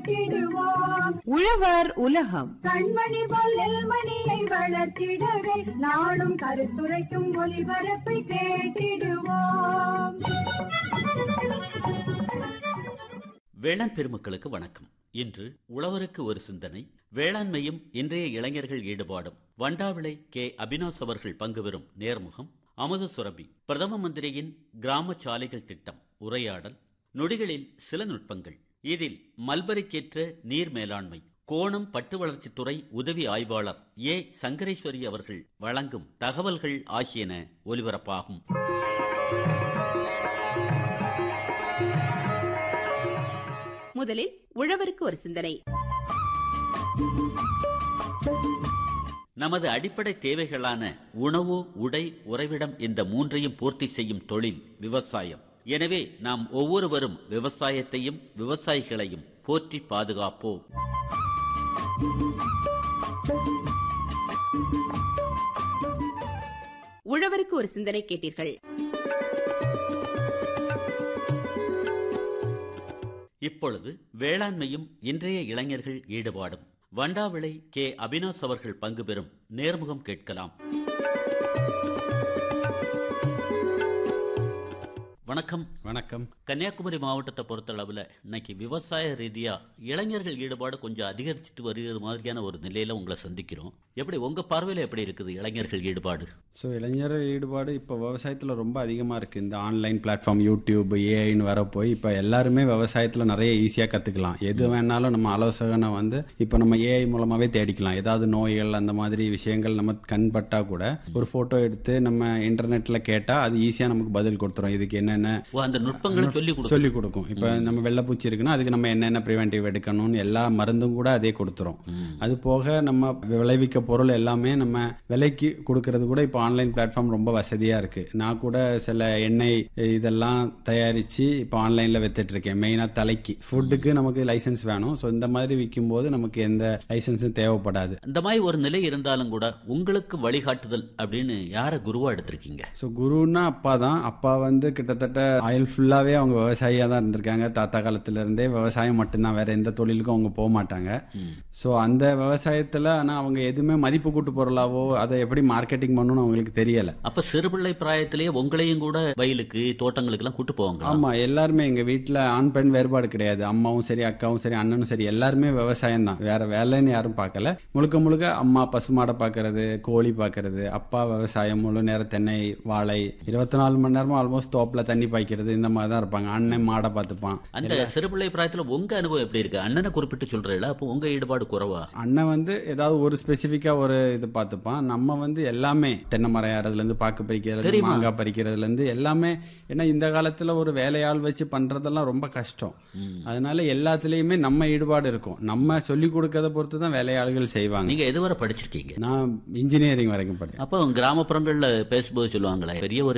கேட்டிடுவோம். உழவர் உலகம். கண்மணி போல் நெல்மணியை வளர்த்திடவே நாடும் கருத்துரைக்கும் ஒலிபரப்பை கேட்டிடுவோம். வேளாண் பெருமக்களுக்கு வணக்கம். இன்று உழவருக்கு ஒரு சிந்தனை, வேளாண்மையும் இன்றைய இளைஞர்கள் ஈடுபாடும், வண்டாவிளை கே. அபினாஷ் அவர்கள் பங்குபெறும் நேர்முகம், அமுத சுரபி, பிரதம மந்திரியின் கிராம சாலைகள் திட்டம், உரையாடல், நொடிகளில் சில நுட்பங்கள், இதில் மல்பரிக்கேற்ற நீர் மேலாண்மை, கோணம் பட்டு வளர்ச்சித்துறை உதவி ஆய்வாளர் ஏ. சங்கரேஸ்வரி அவர்கள் வழங்கும் தகவல்கள் ஆகியன ஒலிபரப்பாகும். முதலில் உழவருக்கு ஒரு சிந்தனை. நமது அடிப்படை தேவைகளான உணவு, உடை, உறைவிடம் இந்த மூன்றையும் பூர்த்தி செய்யும் தொழில் விவசாயம். எனவே நாம் ஒவ்வொருவரும் விவசாயத்தையும் விவசாயிகளையும் போற்றி பாதுகாப்போம். உழவருக்கு ஒரு சிந்தனை கேட்டீர்கள். இப்பொழுது வேளாண்மையும் இன்றைய இளைஞர்கள் ஈடுபாடும், வண்டாவிளை கே. அபினாஷ் அவர்கள் பங்குபெறும் நேர்முகம் கேட்கலாம். வணக்கம். வணக்கம். கன்னியாகுமரி மாவட்டத்தை பொறுத்தளவில் இன்னைக்கு விவசாய ரீதியா இளைஞர்கள் ஈடுபாடு கொஞ்சம் அதிகரிச்சுட்டு வருகிற மாதிரியான ஒரு நிலையில உங்களை சந்திக்கிறோம். எப்படி உங்க பார்வையில எப்படி இருக்குது இளைஞர்கள் ஈடுபாடு? ஸோ இளைஞர் ஈடுபாடு இப்போ விவசாயத்தில் ரொம்ப அதிகமாக இருக்குது. இந்த ஆன்லைன் பிளாட்ஃபார்ம், யூடியூப், ஏஐன்னு வரப்போய் இப்போ எல்லாருமே விவசாயத்தில் நிறைய ஈஸியாக கற்றுக்கலாம். எது வேணாலும் நம்ம ஆலோசகனை வந்து இப்போ நம்ம ஏஐ மூலமாகவே தேடிக்கலாம். ஏதாவது நோய்கள் அந்த மாதிரி விஷயங்கள் நம்ம கண்பட்டா கூட ஒரு ஃபோட்டோ எடுத்து நம்ம இன்டர்நெட்டில் கேட்டால் அது ஈஸியாக நமக்கு பதில் கொடுத்துரும். இதுக்கு என்னென்ன அந்த நுட்பங்களை சொல்லி கொடுக்கும். இப்போ நம்ம வெள்ளைப்பூச்சி இருக்குன்னா அதுக்கு நம்ம என்னென்ன ப்ரிவென்டிவ் எடுக்கணும்னு எல்லா மருந்தும் கூட அதே கொடுத்துரும். அது போக நம்ம விளைவிக்க பொருள் எல்லாமே நம்ம விலைக்கு கொடுக்கறது கூட இப்போ ஆன்லைன் பிளாட்ஃபார்ம் ரொம்ப வசதியாக இருக்குது. நான் கூட சில எண்ணெய் இதெல்லாம் தயாரித்து இப்போ ஆன்லைனில் வித்துட்டு இருக்கேன். மெயினாக தலைக்கு, ஃபுட்டுக்கு நமக்கு லைசன்ஸ் வேணும். ஸோ இந்த மாதிரி விற்கும்போது நமக்கு எந்த லைசன்ஸும் தேவைப்படாது. இந்த மாதிரி ஒரு நிலை இருந்தாலும் கூட உங்களுக்கு வழிகாட்டுதல் அப்படின்னு யாரை குருவா எடுத்திருக்கீங்க? ஸோ குருன்னா அப்பா தான். அப்பா வந்து கிட்டத்தட்ட ஆயுள் ஃபுல்லாகவே அவங்க விவசாயியாக தான் இருந்திருக்காங்க. தாத்தா காலத்திலேருந்தே விவசாயம் மட்டும்தான், வேற எந்த தொழிலுக்கும் அவங்க போக மாட்டாங்க. ஸோ அந்த விவசாயத்தில் ஆனால் அவங்க எதுவுமே மதிப்பு கூட்டு பொருளாவோ அதை எப்படி மார்க்கெட்டிங் பண்ணணும்னு அவங்களுக்கு தெரியல. அப்ப சிறுபிள்ளை பிராயத்திலேயே உங்களையும் கூட வயலுக்கு, தோட்டங்களுக்கு எல்லாம் கூட்டு போவாங்க? ஆமா, எல்லாருமே எங்க வீட்டுல ஆண் பெண் வேறுபாடு கிடையாது. அம்மாவும் சரி, அக்காவும் சரி, அண்ணனும் சரி, எல்லாருமே விவசாயம் தான். வேற வேலைன்னு யாரும் பார்க்கல. முழுக்க முழுக்க அம்மா பசுமாடை பாக்குறது, கோழி பாக்குறது, அப்பா விவசாயம், முழு நேரம் தென்னை, வாழை, 24 மணி நேரமும் ஆல்மோஸ்ட் தோப்புல தண்ணி பாய்க்கிறது, இந்த மாதிரி தான் இருப்பாங்க. அண்ணன் மாடை பார்த்துப்பான். அந்த சிறுபிள்ளை பிராயத்துல உங்க அனுபவம் எப்படி இருக்கு? அண்ணனை குறிப்பிட்டு சொல்றீங்களா? அப்போ உங்க ஈடுபாடு குறைவா? அண்ணன் வந்து ஏதாவது ஒரு ஸ்பெசிபிக்கா ஒரு இது பார்த்துப்பான். நம்ம வந்து எல்லாமே தென்னை மரம் ஏறதுல இருந்து, பாக்கு பறிக்கிறதுல, மாங்காய் பறிக்கிறதுல இருந்து எல்லாமே. ஏன்னா இந்த காலத்துல ஒரு வேலையாள் வச்சு பண்றதெல்லாம் ரொம்ப கஷ்டம். அதனால எல்லாத்துலயுமே நம்ம ஈடுபாடு இருக்கும். நம்ம சொல்லி கொடுக்கறத பொறுத்து தான் வேலையாள்கள் செய்வாங்க. நீங்க எதுவரை படிச்சிருக்கீங்க? நான் இன்ஜினியரிங் வரைக்கும் படிச்சேன். அப்போ கிராமப்புறங்கள்ல பேசும்போது சொல்லுவாங்களே, பெரிய ஒரு